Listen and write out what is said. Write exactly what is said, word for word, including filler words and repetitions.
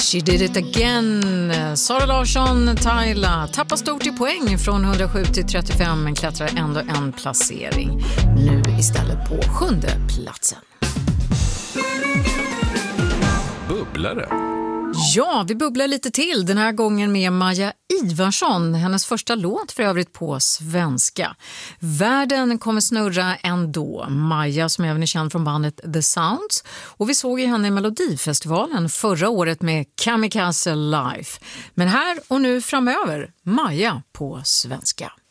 She did it again. Sara Larsson, Tyla tappar stort i poäng från hundrasju till trettiofem men klättrar ändå en placering. Nu istället på sjunde platsen. Bubblare. Ja, vi bubblar lite till den här gången med Maja Ivarsson. Hennes första låt för övrigt på svenska. Världen kommer snurra ändå. Maja som även är känd från bandet The Sounds. Och vi såg ju henne i Melodifestivalen förra året med Kamikaze Life. Men här och nu framöver, Maja på svenska.